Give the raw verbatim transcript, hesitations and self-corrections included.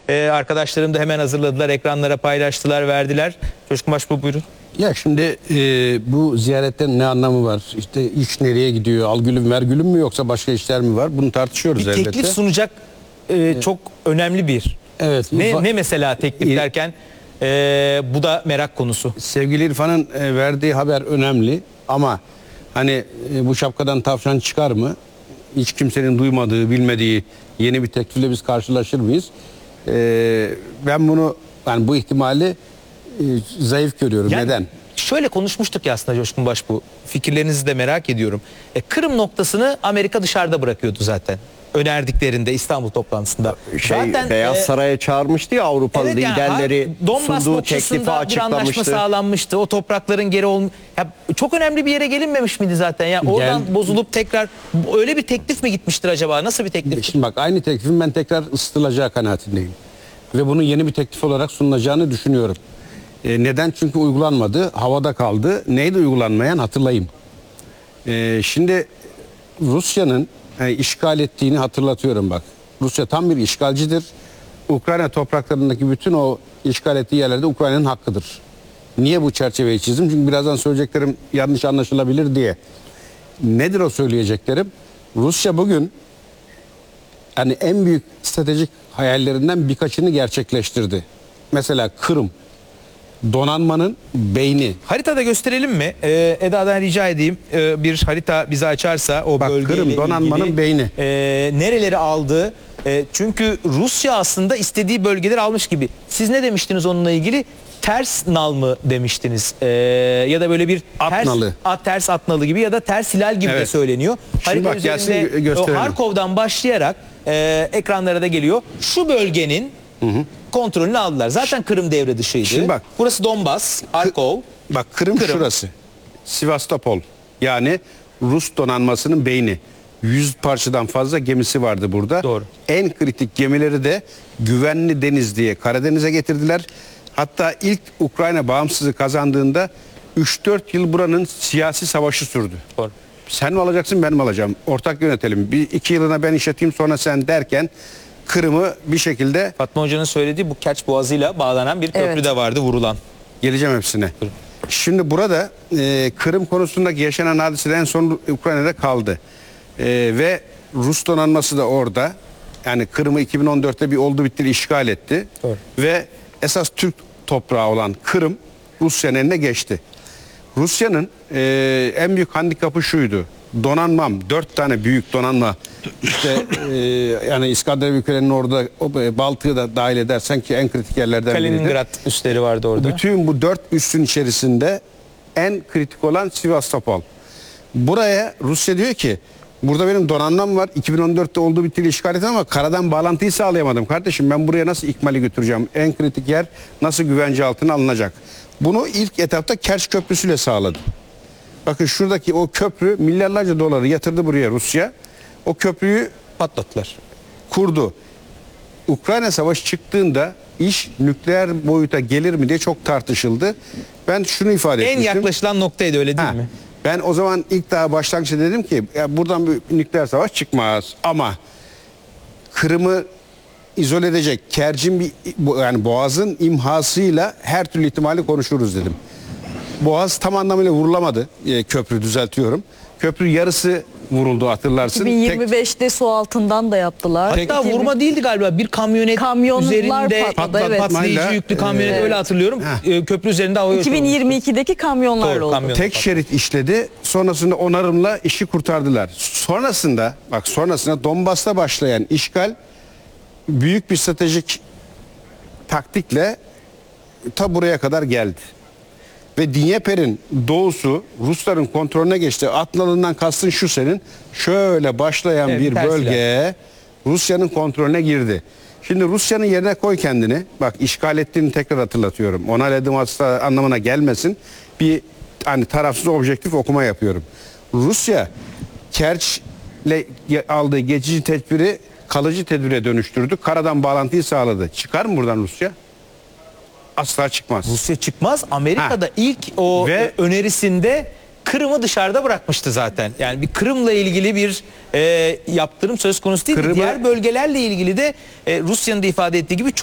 Ee, arkadaşlarım da hemen hazırladılar, ekranlara paylaştılar, verdiler. Coşkun Başbuğ, buyurun. Ya şimdi e, bu ziyaretten ne anlamı var? İşte iş nereye gidiyor? Al gülüm ver gülüm mü, yoksa başka işler mi var? Bunu tartışıyoruz Bir elbette. teklif sunacak e, çok önemli bir. Evet. Ne, ne mesela teklif İ- derken e, bu da merak konusu. Sevgili İrfan'ın e, verdiği haber önemli ama hani e, bu şapkadan tavşan çıkar mı? Hiç kimsenin duymadığı, bilmediği yeni bir teklifle biz karşılaşır mıyız? E, ben bunu, yani bu ihtimali e, zayıf görüyorum. Yani Neden? Şöyle konuşmuştuk ya aslında Coşkun Başbuğ. Fikirlerinizi de merak ediyorum. E, Kırım noktasını Amerika dışarıda bırakıyordu zaten. Önerdiklerinde İstanbul toplantısında. Şey, zaten Beyaz e, Saray'a çağırmıştı ya Avrupalı evet, yani liderleri, Donbas sunduğu noktasında teklifi bir anlaşma açıklamıştı. sağlanmıştı. O toprakların geri ol ya, çok önemli bir yere gelinmemiş miydi zaten? Ya oradan Gel- bozulup tekrar öyle bir teklif mi gitmiştir acaba? Nasıl bir teklif? Şimdi bak, aynı teklifin ben tekrar ısıtılacağı kanaatindeyim. Ve bunun yeni bir teklif olarak sunulacağını düşünüyorum. E, neden? Çünkü uygulanmadı, havada kaldı. Neydi uygulanmayan, hatırlayayım. E, şimdi Rusya'nın e, işgal ettiğini hatırlatıyorum bak. Rusya tam bir işgalcidir. Ukrayna topraklarındaki bütün o işgal ettiği yerlerde Ukrayna'nın hakkıdır. Niye bu çerçeveyi çizdim? Çünkü birazdan söyleyeceklerim yanlış anlaşılabilir diye. Nedir o söyleyeceklerim? Rusya bugün yani en büyük stratejik hayallerinden birkaçını gerçekleştirdi. Mesela Kırım, donanmanın beyni. Haritada gösterelim mi? Ee, Eda'dan rica edeyim. Ee, bir harita bize açarsa o Bak, bölgeyle Kırım, donanmanın ilgili, beyni. e, nereleri aldı? E, çünkü Rusya aslında istediği bölgeleri almış gibi. Siz ne demiştiniz onunla ilgili? Ters nal mı demiştiniz? E, ya da böyle bir At ters, nalı. at, ters at nalı gibi ya da ters hilal gibi de Evet. söyleniyor. Harita bak, gelsin, üzerinde gö- gösterelim. o Harkov'dan başlayarak e, ekranlara da geliyor. Şu bölgenin kontrolünü aldılar. Zaten Kırım devre dışıydı. Şimdi bak. Burası Donbas, Harkov. Bak, Kırım, Kırım. şurası. Sivastopol. Yani Rus donanmasının beyni. yüz parçadan fazla gemisi vardı burada. Doğru. En kritik gemileri de Güvenli Deniz diye Karadeniz'e getirdiler. Hatta ilk Ukrayna bağımsızlığı kazandığında üç dört yıl buranın siyasi savaşı sürdü. Doğru. Sen mi alacaksın, ben mi alacağım? Ortak yönetelim. Bir iki yılına ben işleteyim, sonra sen derken Kırım'ı bir şekilde Fatma Hoca'nın söylediği bu Kerç Boğazı'yla bağlanan bir köprü Evet. de vardı vurulan. geleceğim hepsine. Şimdi burada e, Kırım konusundaki yaşanan hadise en son Ukrayna'da kaldı. E, ve Rus donanması da orada. Yani Kırım'ı iki bin on dörtte bir oldu bitti işgal etti. Doğru. Ve esas Türk toprağı olan Kırım Rusya'nın eline geçti. Rusya'nın e, en büyük handikapı şuydu. Donanmam, dört tane büyük donanma, işte e, yani İskandinav ülkelerinin orada o, e, Baltık'ı da dahil edersen ki en kritik yerlerden biridir. Kaliningrad üsleri vardı orada. Bütün bu dört üssün içerisinde en kritik olan Sivastopol. Buraya Rusya diyor ki burada benim donanmam var. iki bin on dörtte olduğu bittiğiyle işgal ettim ama karadan bağlantıyı sağlayamadım. Kardeşim, ben buraya nasıl ikmali götüreceğim? En kritik yer nasıl güvence altına alınacak? Bunu ilk etapta Kerç Köprüsü'yle sağladı. Bakın şuradaki o köprü, milyarlarca doları yatırdı buraya Rusya. O köprüyü Patlattılar. kurdu. Ukrayna savaşı çıktığında iş nükleer boyuta gelir mi diye çok tartışıldı. Ben şunu ifade En etmiştim. yaklaşılan noktaydı, öyle değil Ha, mi? Ben o zaman ilk daha başlangıçta dedim ki ya buradan bir nükleer savaş çıkmaz ama Kırım'ı izole edecek Kerç'in bir bu- yani Boğaz'ın imhasıyla her türlü ihtimali konuşuruz dedim. Boğaz tam anlamıyla vurulamadı. E, köprü, düzeltiyorum. Köprü yarısı vuruldu, hatırlarsın. iki bin Tek- yirmi beşte su altından da yaptılar. Hatta iki bin vurma değildi galiba. Bir kamyonet Kamyonlar üzerinde patladı, evet. patlayıcı yüklü kamyonet, Evet. öyle hatırlıyorum. Heh. Ee, Köprü üzerinde havaya iki bin yirmi ikideki kamyonlarla Doğru, oldu. kamyon. Tek şerit işledi. Sonrasında onarımla işi kurtardılar. Sonrasında bak sonrasında Donbas'ta başlayan işgal büyük bir stratejik taktikle ta buraya kadar geldi. Ve Dnieper'in doğusu Rusların kontrolüne geçti. Atnalından kastın şu senin. Şöyle başlayan Evet, bir ters bölge Rusya'nın kontrolüne girdi. Şimdi Rusya'nın yerine koy kendini. Bak, işgal ettiğini tekrar hatırlatıyorum. Onayladığım asla anlamına gelmesin. Bir hani tarafsız objektif okuma yapıyorum. Rusya Kerç'le aldığı geçici tedbiri kalıcı tedbire dönüştürdü. Karadan bağlantıyı sağladı. Çıkar mı buradan Rusya? Asla çıkmaz. Rusya çıkmaz. Amerika'da Ha. ilk o Ve- e, önerisinde Kırım'ı dışarıda bırakmıştı zaten. Yani bir Kırım'la ilgili bir e, yaptırım söz konusu değil. Kırım'ı- Diğer bölgelerle ilgili de e, Rusya'nın da ifade ettiği gibi çok